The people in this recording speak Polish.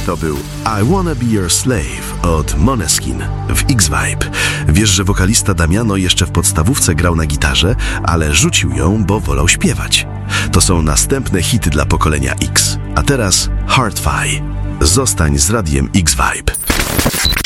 To był I Wanna Be Your Slave od Måneskin w X-Vibe. Wiesz, że wokalista Damiano jeszcze w podstawówce grał na gitarze, ale rzucił ją, bo wolał śpiewać. To są następne hity dla pokolenia X. A teraz Heart-Fi. Zostań z radiem X-Vibe.